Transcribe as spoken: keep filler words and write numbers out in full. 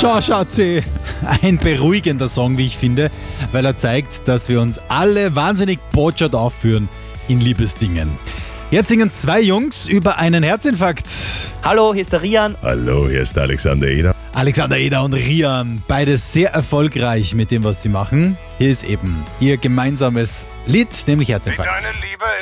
Schau, Schatzi. Ein beruhigender Song, wie ich finde, weil er zeigt, dass wir uns alle wahnsinnig botschert aufführen in Liebesdingen. Jetzt singen zwei Jungs über einen Herzinfarkt. Hallo, hier ist der Rian. Hallo, hier ist der Alexander Eder. Alexander Eder und Rian, beide sehr erfolgreich mit dem, was sie machen. Hier ist eben ihr gemeinsames Lied, nämlich Herzinfarkt. Wie deine Liebe